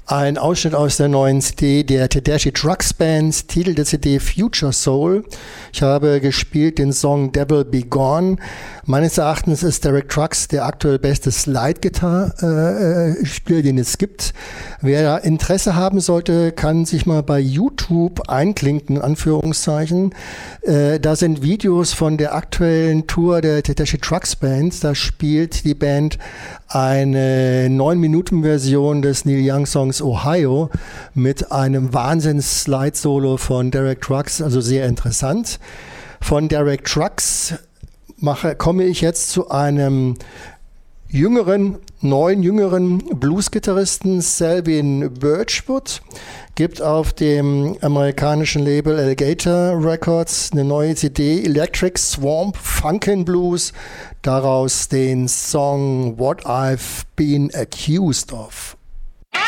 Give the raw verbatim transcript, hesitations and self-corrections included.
Ein Ausschnitt aus der neuen C D der Tedeschi Trucks Band, Titel der C D Future Soul. Ich habe gespielt den Song Devil Be Gone. Meines Erachtens ist Derek Trucks der aktuell beste Slide-Gitarre-Spieler, den es gibt. Wer Interesse haben sollte, kann sich mal bei YouTube einklinken, in Anführungszeichen. Äh, da sind Videos von der aktuellen Tour der Tedeschi Trucks Band. Da spielt die Band eine neun Minuten Version des Neil Young Songs Ohio mit einem Wahnsinns-Slide-Solo von Derek Trucks, also sehr interessant. Von Derek Trucks mache, komme ich jetzt zu einem jüngeren, neuen jüngeren Blues-Gitarristen, Selvin Birchwood. Gibt auf dem amerikanischen Label Alligator Records eine neue C D, Electric Swamp Funkin' Blues. Daraus den Song What I've Been Accused of.